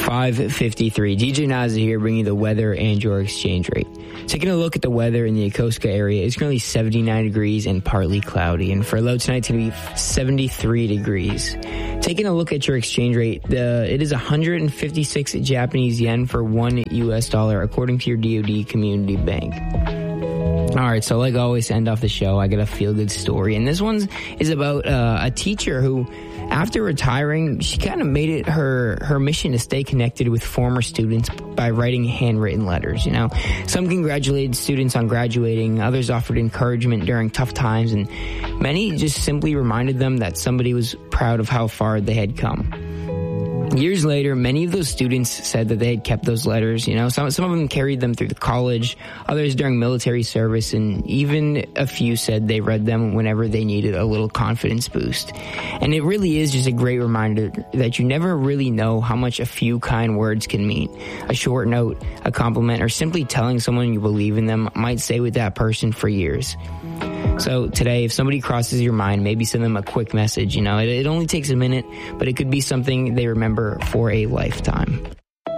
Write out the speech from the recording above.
5:53. DJ Naza here, bringing you the weather and your exchange rate. Taking a look at the weather in the Yokosuka area, it's currently 79 degrees and partly cloudy. And for a low tonight, it's going to be 73 degrees. Taking a look at your exchange rate, it is 156 Japanese yen for $1 US, according to your DoD Community Bank. All right, so like always, to end off the show, I got a feel-good story. And this one is about a teacher who, after retiring, she kind of made it her mission to stay connected with former students by writing handwritten letters. You know, some congratulated students on graduating, others offered encouragement during tough times, and many just simply reminded them that somebody was proud of how far they had come. Years later, many of those students said that they had kept those letters. You know, some of them carried them through the college, others during military service, and even a few said they read them whenever they needed a little confidence boost. And it really is just a great reminder that you never really know how much a few kind words can mean. A short note, a compliment, or simply telling someone you believe in them might stay with that person for years. So today, if somebody crosses your mind, maybe send them a quick message. You know, it only takes a minute, but it could be something they remember for a lifetime.